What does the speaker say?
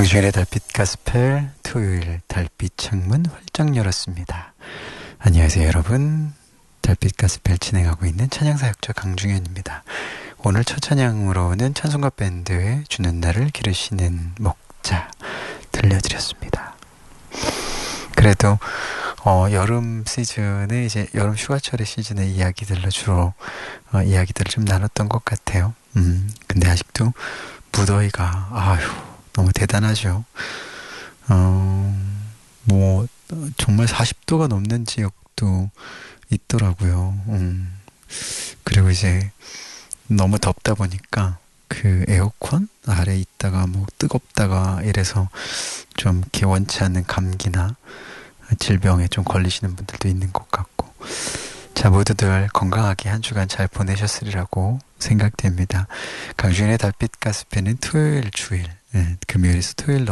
강주현의 달빛 가스펠 토요일 달빛 창문 활짝 열었습니다. 안녕하세요 여러분. 달빛 가스펠 진행하고 있는 찬양사역자 강중현입니다. 오늘 첫 찬양으로는 찬송가 밴드의 주는 날을 기르시는 목자 들려드렸습니다. 그래도 여름 시즌에 이제 여름 휴가철의 시즌의 이야기들로 주로 이야기들을 좀 나눴던 것 같아요. 근데 아직도 무더위가 너무 대단하죠. 정말 40도가 넘는 지역도 있더라고요. 그리고 이제 너무 덥다 보니까 그 에어컨 아래 있다가 뜨겁다가 이래서 좀 이렇게 원치 않는 감기나 질병에 좀 걸리시는 분들도 있는 것 같고, 자, 모두들 건강하게 한 주간 잘 보내셨으리라고 생각됩니다. 강주현의 달빛 가스펠은 토요일 주일, 금요일에서 토요일